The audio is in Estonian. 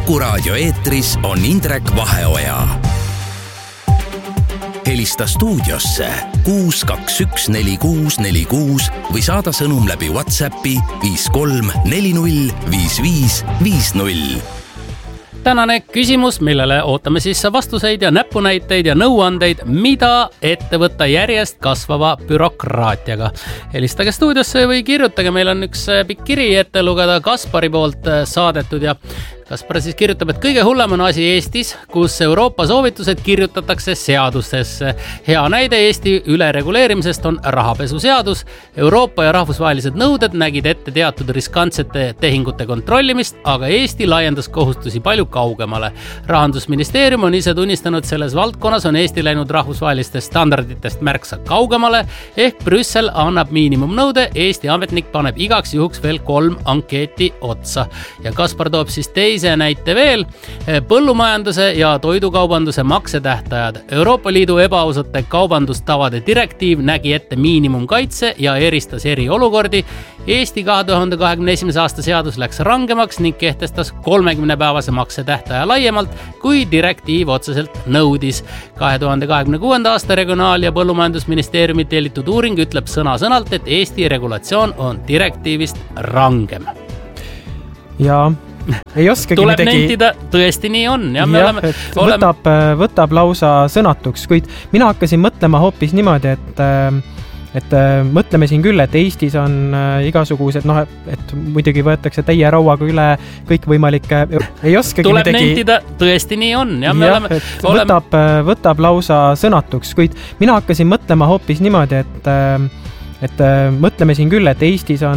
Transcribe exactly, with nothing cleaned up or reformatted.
Kuku Raadio eetris on Indrek Vaheoja. Helista stuudiosse kuus kaks üks neli kuus neli kuus või saada sõnum läbi WhatsAppi viis kolm neli null viis viis viis null. Tänane küsimus, millele ootame siis vastuseid ja näpunäiteid ja nõuandeid, mida ette võtta järjest kasvava bürokraatiaga. Helistage stuudiosse või kirjutage, meil on üks pikk kiri ette lugeda Kaspari poolt saadetud ja Kaspar siis kirjutab, et kõige hullem on asi Eestis, kus Euroopa soovitused kirjutatakse seadustesse. Hea näide Eesti ülereguleerimisest on rahapesuseadus. Euroopa ja rahvusvahelised nõuded nägid ette teatud riskantsete tehingute kontrollimist, aga Eesti laiendas kohustusi palju kaugemale. Rahandusministeerium on ise tunnistanud, selles valdkonnas on Eesti läinud rahvusvahelistest standarditest märksa kaugemale, ehk Brüssel annab miinimumnõude, Eesti ametnik paneb igaks juhuks veel kolm ankeeti otsa. Ja Kaspar toob siis teise see näite veel, põllumajanduse ja toidukaubanduse maksetähtajad. Euroopa Liidu ebaausate kaubandustavade direktiiv nägi ette miinimumkaitse ja eristas eri olukordi. Eesti kahe tuhande kahekümne esimese aasta seadus läks rangemaks ning kehtestas kolmekümne päevase maksetähtaja laiemalt, kui direktiiv otseselt nõudis. kahe tuhande kahekümne kuuenda aasta regionaal- ja põllumajandusministeeriumi tellitud uuring ütleb sõna-sõnalt, et Eesti regulatsioon on direktiivist rangem. Ja ei oskagi tuleb midagi... nentida, tõesti nii on. Ja me jah, oleme, oleme... Võtab, võtab lausa sõnatuks, kuid mina hakkasin mõtlema hoopis niimoodi, et, et mõtleme siin küll, et Eestis on igasugused, noh, et muidugi võetakse täie rauaga üle kõikvõimalike... Ei oskagi tuleb midagi... nentida, tõesti nii on. Ja me jah, oleme, oleme... Võtab, võtab lausa sõnatuks, kuid mina hakkasin mõtlema hoopis niimoodi, et, et mõtleme siin küll, et Eestis on